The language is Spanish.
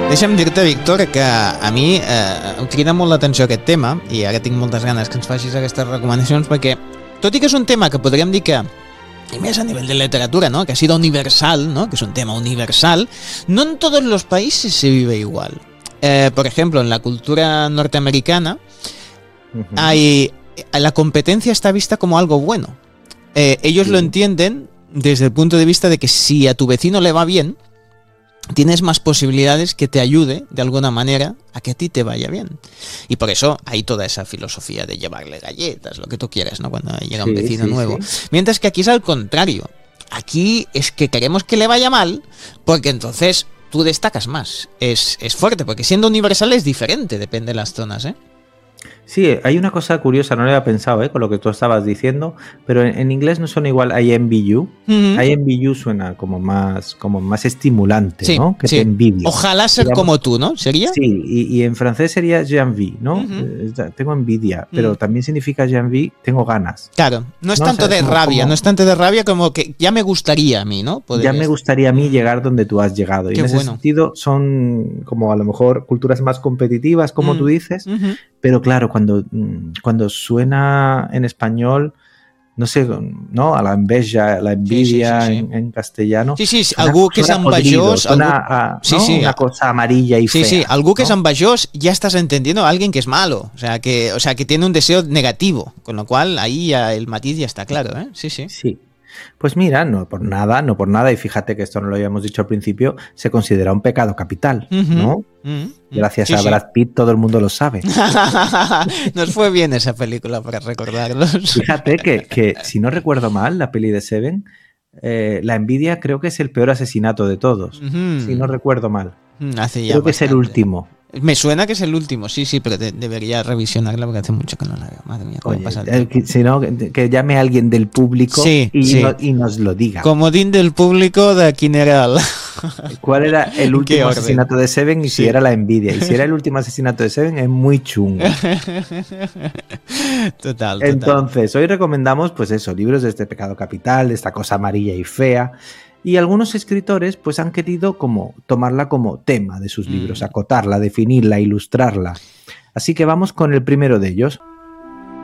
Deixa'm dir-te, Víctor, que a mi em crida molt l'atenció aquest tema i ara tinc moltes ganes que ens facis aquestes recomanacions perquè, tot i que és un tema que podríem dir que, y más a nivel de literatura, ¿no? Que ha sido universal, ¿no? Que es un tema universal, no en todos los países se vive igual. Por ejemplo, en la cultura norteamericana la competencia está vista como algo bueno. Ellos lo entienden desde el punto de vista de que si a tu vecino le va bien, tienes más posibilidades que te ayude de alguna manera a que a ti te vaya bien. Y por eso hay toda esa filosofía de llevarle galletas, lo que tú quieras, ¿no? Cuando llega un vecino nuevo. Sí. Mientras que aquí es al contrario. Aquí es que queremos que le vaya mal, porque entonces tú destacas más. Es fuerte, porque siendo universal es diferente, depende de las zonas, ¿eh? Sí, hay una cosa curiosa, no lo había pensado, con lo que tú estabas diciendo, pero en inglés no suena igual I envy you. I envy you suena como más estimulante, sí, ¿no? Que te envidio. Ojalá ser como tú, ¿no? ¿Sería? Sí, y en francés sería j'envie, ¿no? Tengo envidia, pero también significa j'envie, tengo ganas. Claro, no es tanto de rabia, no es tanto de rabia como que ya me gustaría a mí, ¿no? Ya me gustaría a mí llegar donde tú has llegado. Y en ese sentido son como a lo mejor culturas más competitivas, como tú dices, pero claro, cuando suena en español, no sé, ¿no? A la envidia en castellano. Sí, algú que és envejós, una cosa amarilla y fea. Sí, algú que es envejós, ya estás entendiendo a alguien que es malo, o sea, que tiene un deseo negativo, con lo cual ahí ya el matiz ya está claro, ¿eh? Sí. Pues mira, no por nada, y fíjate que esto no lo habíamos dicho al principio, se considera un pecado capital, ¿no? Gracias a Brad Pitt todo el mundo lo sabe. Nos fue bien esa película para recordarlos. Fíjate que si no recuerdo mal, la peli de Seven, la envidia creo que es el peor asesinato de todos, si no recuerdo mal. Creo que es el último. Me suena que es el último, sí, pero debería revisionarla porque hace mucho que no la veo. Madre mía, ¿cómo pasa el tiempo? Si no, que llame a alguien del público y nos lo diga. Comodín del público de Quineral. ¿Cuál era el último asesinato de Seven y si era la envidia? Y si era el último asesinato de Seven es muy chungo. Total. Entonces, hoy recomendamos, pues eso, libros de este pecado capital, de esta cosa amarilla y fea. Y algunos escritores pues han querido como tomarla como tema de sus libros, acotarla, definirla, ilustrarla. Así que vamos con el primero de ellos.